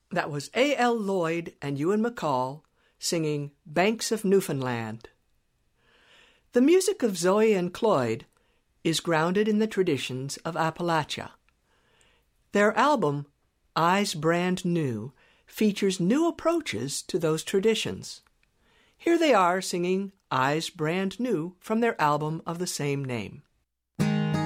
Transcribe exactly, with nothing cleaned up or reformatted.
That was A L Lloyd and Ewan MacColl singing Banks of Newfoundland. The music of Zoe and Cloyd is grounded in the traditions of Appalachia. Their album, Eyes Brand New, features new approaches to those traditions. Here they are singing Eyes Brand New from their album of the same name.